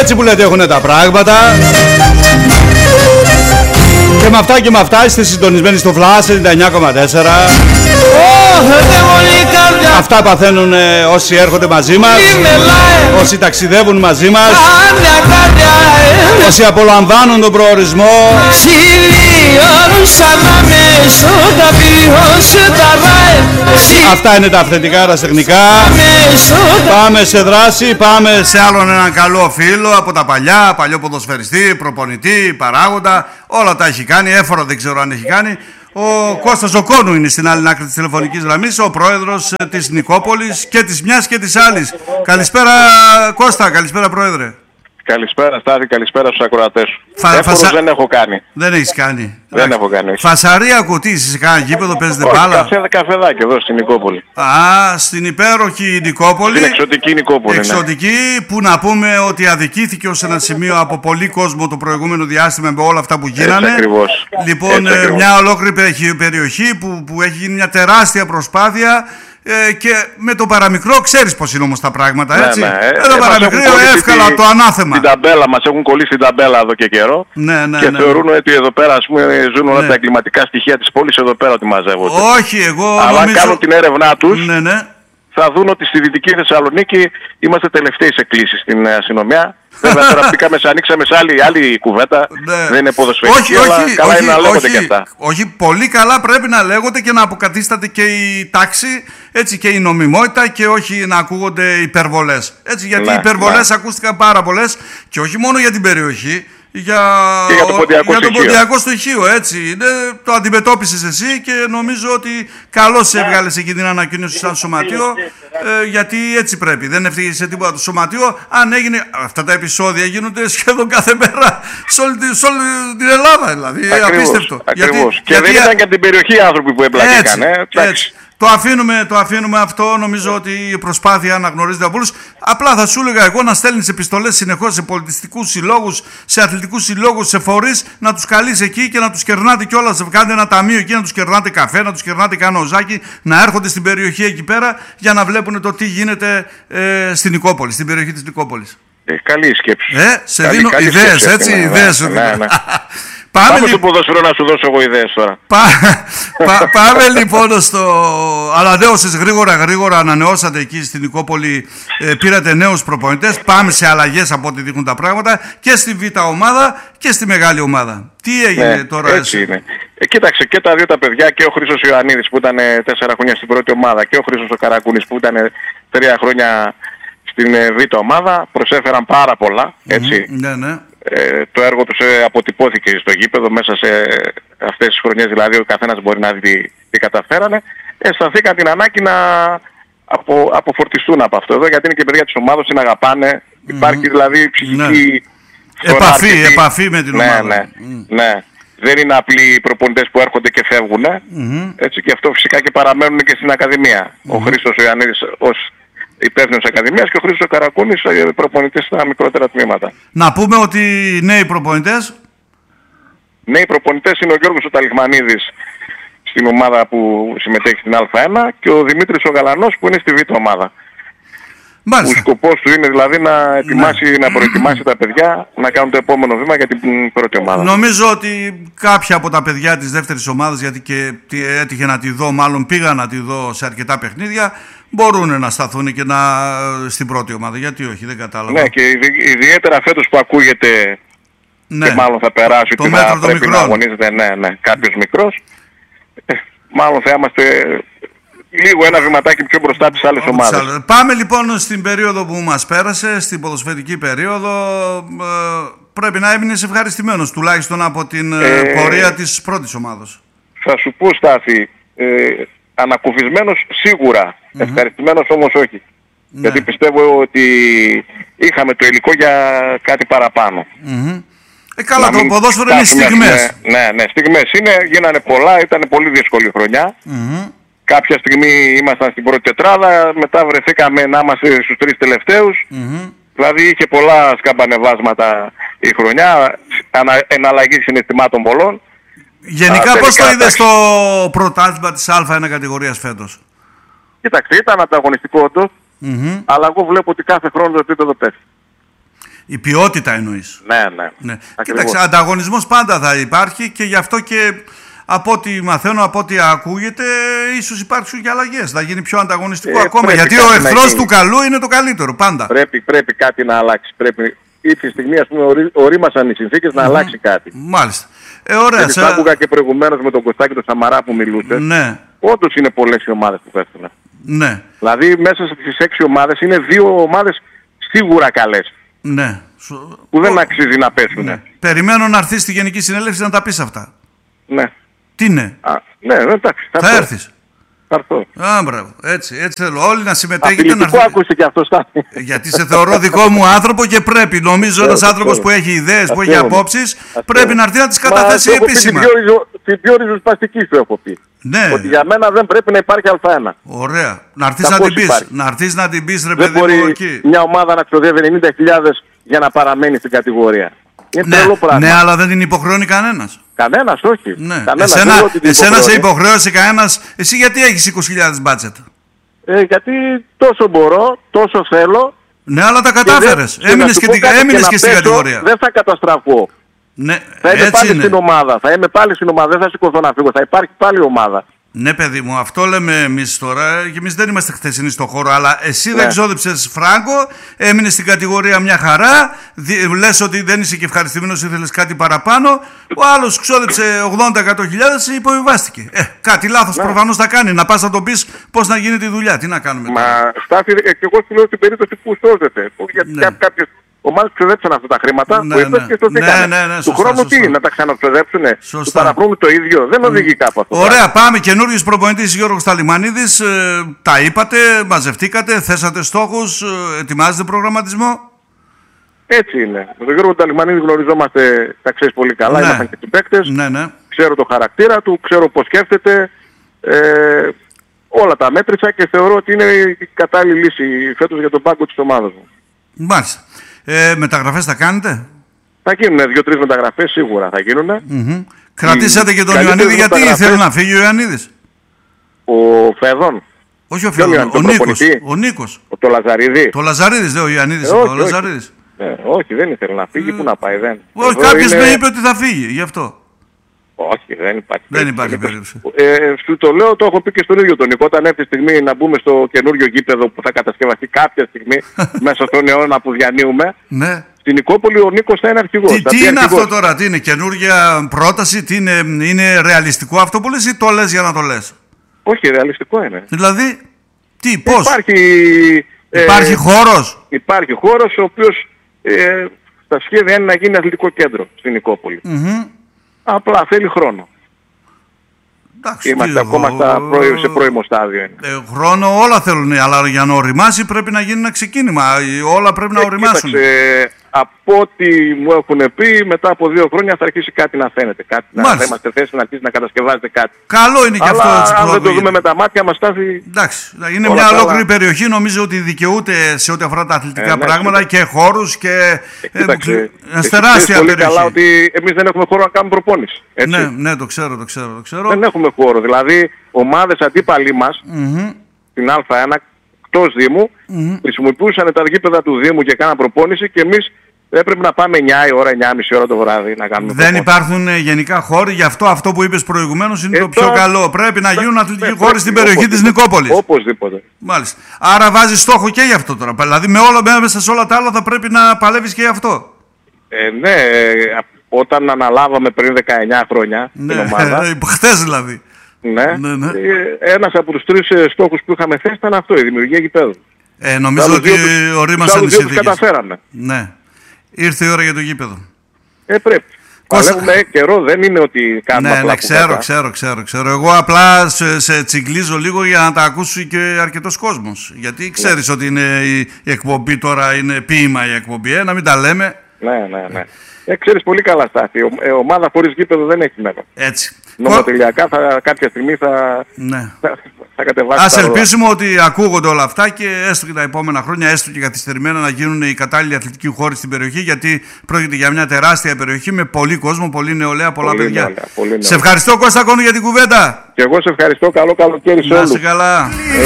Έτσι που λέτε έχουνε τα πράγματα. Και με αυτά είστε συντονισμένοι στο Flash 99,4. Αυτά παθαίνουν όσοι έρχονται μαζί μας, όσοι ταξιδεύουν μαζί μας, όσοι απολαμβάνουν τον προορισμό. Αυτά είναι τα αυθεντικά, τα τεχνικά. Πάμε σε δράση, πάμε σε άλλον έναν καλό φίλο από τα παλιά, παλιό ποδοσφαιριστή, προπονητή, παράγοντα. Όλα τα έχει κάνει, έφορο δεν ξέρω αν έχει κάνει. Ο Κώστας Ζοκόνου είναι στην άλλη άκρη της τηλεφωνικής γραμμής, ο πρόεδρος της Νικόπολης και της μιας και της άλλης. Καλησπέρα Κώστα, καλησπέρα πρόεδρε. Καλησπέρα Στάθη, καλησπέρα στους ακροατές σου. Δεν έχω κάνει. Δεν έχεις κάνει. Δεν έχω κάνει. Φασαρία κουτί, σε κάνα γήπεδο παίζετε μπάλα. Καφεδάκι εδώ στην Νικόπολη. Στην υπέροχη Νικόπολη. Στην εξωτική Νικόπολη. Εξωτική, ναι. Που να πούμε ότι αδικήθηκε ως ένα σημείο από πολύ κόσμο το προηγούμενο διάστημα με όλα αυτά που γίνανε. Έτσι ακριβώς. Λοιπόν, μια ολόκληρη περιοχή που έχει γίνει μια τεράστια προσπάθεια. Και με το παραμικρό ξέρεις πως είναι όμως τα πράγματα, έτσι. Ναι. Με το παραμικρό εύκολα το ανάθεμα. Την ταμπέλα μας έχουν κολλήσει την ταμπέλα εδώ και καιρό. Ναι. Και θεωρούν ότι εδώ πέρα ας πούμε ζουν όλα τα εγκληματικά στοιχεία της πόλης εδώ πέρα ότι μαζεύονται. Όχι, εγώ αλλά νομίζω... αν κάνουν την έρευνά τους, ναι. Θα δουν ότι στη Δυτική Θεσσαλονίκη είμαστε τελευταίοι σε κλήσεις στην αστυνομία. Βέβαια τώρα πήγαμε, ανοίξαμε σε άλλη κουβέντα. Δεν είναι ποδοσφαιρική, αλλά καλά είναι να λέγονται και αυτά. Όχι, πολύ καλά πρέπει να λέγονται και να αποκαθίσταται και η τάξη, έτσι, και η νομιμότητα και όχι να ακούγονται υπερβολές. Έτσι, γιατί οι υπερβολές ακούστηκαν πάρα πολλές και όχι μόνο για την περιοχή. Για το ποντιακό στοιχείο, έτσι. Το αντιμετώπισες εσύ και νομίζω ότι καλώς έβγαλες εκεί την ανακοίνωση σαν σωματείο, γιατί έτσι πρέπει. Δεν έφταιγε σε τίποτα το σωματείο. Αν έγινε, αυτά τα επεισόδια γίνονται σχεδόν κάθε μέρα σε όλη την Ελλάδα, δηλαδή. Απίστευτο. Ακριβώς. Και δεν ήταν και από την περιοχή οι άνθρωποι που εμπλακήκαν. Έτσι. Το αφήνουμε αυτό, νομίζω ότι η προσπάθεια αναγνωρίζεται από όλους. Απλά θα σου έλεγα εγώ να στέλνεις επιστολές συνεχώς σε πολιτιστικούς συλλόγους, σε αθλητικούς συλλόγους, σε φορείς, να τους καλείς εκεί και να τους κερνάτε κιόλας. Κάντε ένα ταμείο εκεί, να τους κερνάτε καφέ, να τους κερνάτε κάνα οζάκι, να έρχονται στην περιοχή εκεί πέρα για να βλέπουν το τι γίνεται στην Νικόπολη, στην περιοχή της Νικόπολης. Καλή σκέψη. Σε δίνω ιδέες, έτσι, ιδέες σου δίνω. Πάμε στο ποδοσφαιρό να σου δώσω εγώ ιδέες τώρα. Πάμε λοιπόν ανανέωσες γρήγορα, ανανεώσατε εκεί στην Νικόπολη, πήρατε νέους προπονητές, πάμε σε αλλαγές από ό,τι δείχνουν τα πράγματα και στη Β' ομάδα και στη μεγάλη ομάδα. Τι έγινε τώρα? Έτσι είναι. Κοίταξε, και τα δύο τα παιδιά, και ο Χρήστος Ιωαννίδης που ήταν 4 χρόνια στην πρώτη ομάδα και ο Χρήστος ο Καρακούνης που ήταν 3 χρόνια στην Β' ομάδα, προσέφεραν πάρα πολλά, έτσι. Ναι. Το έργο τους αποτυπώθηκε στο γήπεδο μέσα σε αυτές τις χρονιές, δηλαδή ο καθένας μπορεί να δει τι καταφέρανε. Αισθανθήκαν την ανάγκη να αποφορτιστούν από αυτό εδώ, γιατί είναι και παιδιά της ομάδας, την αγαπάνε. Υπάρχει δηλαδή ψυχική επαφή με την ομάδα. Ναι. Δεν είναι απλοί προπονητές που έρχονται και φεύγουν. Έτσι, και αυτό φυσικά και παραμένουν και στην Ακαδημία. Ο Χρήστος ο Ιωαννίδης ως υπεύθυνος Ακαδημίας και ο Χρήστος Καρακούνης προπονητής στα μικρότερα τμήματα. Να πούμε ότι νέοι προπονητές. Νέοι προπονητές είναι ο Γιώργος ο Ταλιχμανίδης στην ομάδα που συμμετέχει στην Α1 και ο Δημήτρης ο Γαλανός που είναι στη Β' ομάδα. Μάλιστα. Ο σκοπός του είναι δηλαδή να προετοιμάσει τα παιδιά να κάνουν το επόμενο βήμα για την πρώτη ομάδα. Νομίζω ότι κάποια από τα παιδιά της δεύτερης ομάδας, γιατί και έτυχε να τη δω, μάλλον πήγα να τη δω σε αρκετά παιχνίδια, μπορούν να σταθούν και στην πρώτη ομάδα. Γιατί όχι, δεν κατάλαβα. Ναι, και ιδιαίτερα φέτος που ακούγεται και μάλλον θα περάσει ότι θα πρέπει να αγωνίζεται κάποιος μικρός, μάλλον θα είμαστε λίγο ένα βηματάκι πιο μπροστά από τις άλλες ομάδες. Πάμε λοιπόν στην περίοδο που μας πέρασε, στην ποδοσφαιρική περίοδο. Πρέπει να έμεινες ευχαριστημένος τουλάχιστον από την πορεία της πρώτης ομάδας. Θα σου πω, Στάθη, ανακουφισμένος σίγουρα, ευχαριστημένος όμως όχι. Γιατί πιστεύω ότι είχαμε το υλικό για κάτι παραπάνω. Καλά, το ποδόσφαιρο είναι στιγμές. Ναι, στιγμές είναι, γίνανε πολλά, ήταν πολύ δύσκολη χρονιά. Κάποια στιγμή ήμασταν στην πρώτη τετράδα, μετά βρεθήκαμε να είμαστε στους 3 τελευταίους. Δηλαδή είχε πολλά σκαμπανεβάσματα η χρονιά, εναλλαγή συναισθημάτων πολλών. Γενικά πώς το είδες στο πρωτάθλημα της Α1 κατηγορίας φέτος? Κοίταξε, ήταν ανταγωνιστικό όντως, αλλά εγώ βλέπω ότι κάθε χρόνο το επίπεδο πέφτει. Η ποιότητα εννοείς. Ναι. Κοίταξε, ανταγωνισμός πάντα θα υπάρχει και γι' αυτό και από ό,τι μαθαίνω, από ό,τι ακούγεται, ίσως υπάρξουν και αλλαγές. Θα γίνει πιο ανταγωνιστικό ακόμα. Γιατί ο εχθρός του καλού είναι το καλύτερο πάντα. Πρέπει κάτι να αλλάξει. Ήρθε η στιγμή, ας πούμε, ορίμασαν οι συνθήκες να αλλάξει κάτι. Μάλιστα. Ωραία. Γιατί άκουγα και προηγουμένως με τον Κωστάκη τον Σαμαρά που μιλούσε. Ναι. Όντως είναι πολλές οι ομάδες που πέφτουν. Ναι. Δηλαδή μέσα στις 6 ομάδες είναι 2 ομάδες σίγουρα καλές. Ναι. Που δεν αξίζει να πέσουν. Ναι. Περιμένω να έρθεις στη Γενική Συνέλευση να τα πεις αυτά. Ναι. Τι ναι. Ναι, εντάξει. Θα έρθεις. Θα έρθω. Μπράβο. Έτσι θέλω όλοι να συμμετέχετε. Απειλητικό ακούστηκε αυτό, Στάθη. Γιατί σε θεωρώ δικό μου άνθρωπο και πρέπει. Νομίζω ένας άνθρωπος που έχει ιδέες, που έχει απόψεις, πρέπει να έρθει να τις καταθέσει επίσημα. Την πιο ριζοσπαστική σου έχω πει. Ναι. Ότι για μένα δεν πρέπει να υπάρχει Α1. Ωραία. Να έρθεις να την πεις. Να έρθεις να την πεις, ρε παιδί μου, εκεί. Μια ομάδα να ξοδεύει 90.000 για να παραμένει στην κατηγορία. Είναι τρελό πράγμα. Ναι, αλλά δεν την υποχρεώνει κανένας. Κανένας, όχι. Ναι. Κανένας, εσένα σε υποχρέωσε κανένας. Εσύ γιατί έχεις 20.000 μπάτσετ? Γιατί τόσο μπορώ, τόσο θέλω. Ναι, αλλά τα κατάφερες. Έμεινες και στην κατηγορία. Δεν θα καταστραφώ. Ναι, θα είμαι πάλι στην ομάδα. Θα είμαι πάλι στην ομάδα. Δεν θα σηκωθώ να φύγω. Θα υπάρχει πάλι ομάδα. Ναι, παιδί μου, αυτό λέμε εμείς τώρα. Και εμείς δεν είμαστε χθεσινοί στον χώρο. Αλλά εσύ δεν ξόδεψες φράγκο, έμεινες στην κατηγορία μια χαρά. Λες ότι δεν είσαι και ευχαριστημένος, ήθελες κάτι παραπάνω. Ο άλλος ξόδεψε 80-100.000, υποβιβάστηκε. Κάτι λάθος προφανώς θα κάνει. Να πας να τον πεις πώς να γίνει τη δουλειά. Τι να κάνουμε. Μα Στάθη, και εγώ σου λέω στην περίπτωση που σώζεται. Γιατί κάποιες ομάδες ξοδέψαν αυτά τα χρήματα που είπες και στο του χρόνου τι, να τα ξαναψοδέψουνε, του παραπρούν το ίδιο. Δεν οδηγεί κάπου αυτό. Ωραία, πάμε. Καινούριος προπονητής Γιώργος Ταλιμανίδης. Τα είπατε, μαζευτήκατε, θέσατε στόχους, ετοιμάζετε προγραμματισμό. Έτσι είναι. Με τον Γιώργο Ταλιμανίδη γνωριζόμαστε, τα ξέρεις πολύ καλά, ήμασταν και οι παίκτες. Ναι. Ξέρω το χαρακτήρα του, ξέρω πώς σκέφτεται. Όλα τα μέτρησα και θεωρώ ότι είναι η κατάλληλη λύση φέτος για τον πάγκο της ομάδας μου. Μάλιστα. Μεταγραφές θα κάνετε? Θα γίνουν 2-3 μεταγραφές, σίγουρα θα γίνουν. Κρατήσατε και τον Ιωαννίδη, γιατί θέλει να φύγει ο Ιωαννίδης? Ο Φέδων. Όχι ο Φέδων, ο Νίκος. Το Λαζαρίδη. Το Λαζαρίδης, δεν ο Ιωαννίδης, ο Λαζαρίδης. Όχι, δεν ήθελε να φύγει, πού να πάει, δεν. Κάποιος με είπε ότι θα φύγει, γι' αυτό. Όχι, δεν υπάρχει. Δεν υπάρχει περίπτωση. Σου το λέω, το έχω πει και στον ίδιο τον Νικό. Όταν έρθει η στιγμή να μπούμε στο καινούριο γήπεδο που θα κατασκευαστεί κάποια στιγμή μέσα στον αιώνα που διανύουμε. Ναι. Στην Νικόπολη ο Νίκος θα είναι αρχηγός. Τι είναι αυτό τώρα, τι είναι, καινούργια πρόταση, τι είναι ρεαλιστικό αυτό που λες ή το λες για να το λες? Όχι, ρεαλιστικό είναι. Δηλαδή, πώς? Υπάρχει χώρος. Υπάρχει χώρος ο οποίος στα σχέδια είναι να γίνει αθλητικό κέντρο στην Νικόπολη. Απλά θέλει χρόνο. Εντάξει, είμαστε ακόμα σε πρώιμο στάδιο. Χρόνο όλα θέλουν, αλλά για να οριμάσει πρέπει να γίνει ένα ξεκίνημα. Όλα πρέπει να οριμάσουν. Από ό,τι μου έχουν πει, μετά από 2 χρόνια θα αρχίσει κάτι να φαίνεται. Θα είμαστε θέση να αρχίσει να κατασκευάζεται κάτι. Καλό είναι και αυτό. Αν δεν το δούμε με τα μάτια μας, στάθει. Εντάξει, είναι μια ολόκληρη περιοχή. Νομίζω ότι δικαιούται σε ό,τι αφορά τα αθλητικά πράγματα και χώρους και. Τεράστια πολύ περιοχή. Καλά ότι εμείς δεν έχουμε χώρο να κάνουμε προπόνηση. Ναι, το ξέρω. Δεν έχουμε χώρο. Δηλαδή, ομάδες αντίπαλοι μας στην Α1 εκτός Δήμου χρησιμοποιούσαν τα γήπεδα του Δήμου και κάναν προπόνηση και εμείς έπρεπε να πάμε 9 η ώρα, 9.30 ώρα το βράδυ να κάνουμε Δεν υπάρχουν γενικά χώροι, γι' αυτό που είπες προηγουμένως είναι το πιο καλό. Πρέπει να γίνουν αθλητικοί χώροι στην περιοχή της Νικόπολης. Οπωσδήποτε. Μάλιστα. Άρα βάζεις στόχο και γι' αυτό τώρα. Δηλαδή μέσα σε όλα τα άλλα θα πρέπει να παλεύεις και γι' αυτό. Ναι, όταν αναλάβαμε πριν 19 χρόνια την ομάδα. Χθες δηλαδή. Ναι. Ένας από τους 3 στόχους που είχαμε θέσει ήταν αυτό, η δημιουργία γηπέδου. Νομίζω ότι ορίμασαν οι συνθήκες. Καταφέραμε. Ναι. Ήρθε η ώρα για το γήπεδο. Πρέπει. Παλεύουμε καιρό, δεν είναι ότι κάνουμε απλά. Ναι, ξέρω. Εγώ απλά σε τσιγκλίζω λίγο για να τα ακούσει και αρκετός κόσμος. Γιατί ξέρεις ότι είναι η εκπομπή τώρα, είναι ποίημα η εκπομπή, να μην τα λέμε. Ναι. Ξέρεις πολύ καλά, Στάθη. Ομάδα χωρίς γήπεδο δεν έχει μέλλον. Έτσι. Νομοτελειακά κάποια στιγμή θα κατεβάσει. Ας ελπίσουμε ότι ακούγονται όλα αυτά και έστω και τα επόμενα χρόνια, έστω και καθυστερημένα, να γίνουν οι κατάλληλοι αθλητικοί χώροι στην περιοχή, γιατί πρόκειται για μια τεράστια περιοχή με πολύ κόσμο, πολύ νεολαία, πολλά παιδιά. Σε ευχαριστώ, Κώστα Κόνου, για την κουβέντα. Και εγώ σε ευχαριστώ. Καλό καλοκαίρι σε όλους. Να είσαι καλά.